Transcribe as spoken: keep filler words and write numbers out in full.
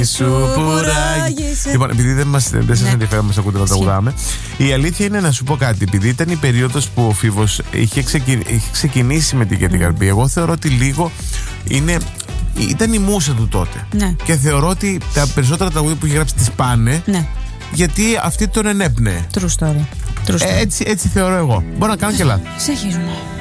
Σου πουράγισε. Λοιπόν, επειδή δεν, μας, δεν σας ενδιαφέρει να μας ακούτε να τραγουδάμε, η αλήθεια είναι να σου πω κάτι. Επειδή ήταν η περίοδος που ο Φίβος είχε, ξεκι... είχε ξεκινήσει με την Για την Καρπή, εγώ θεωρώ ότι λίγο είναι. Ήταν η μούσα του τότε. Ναι. Και θεωρώ ότι τα περισσότερα τραγούδια που είχε γράψει τις πάνε. Ναι. Γιατί αυτή τον ενέπνεε. True story. True story. Ε, έτσι, έτσι θεωρώ εγώ. Μπορώ να κάνω και λάθος. Συνεχίζουμε.